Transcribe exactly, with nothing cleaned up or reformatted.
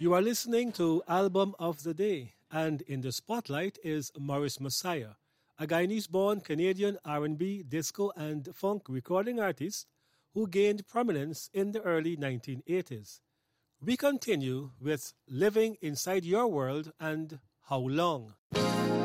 You are listening to Album of the Day, and in the spotlight is Morris Messiah, a Guyanese-born Canadian R and B, disco, and funk recording artist who gained prominence in the early nineteen eighties. We continue with Living Inside Your World and How Long.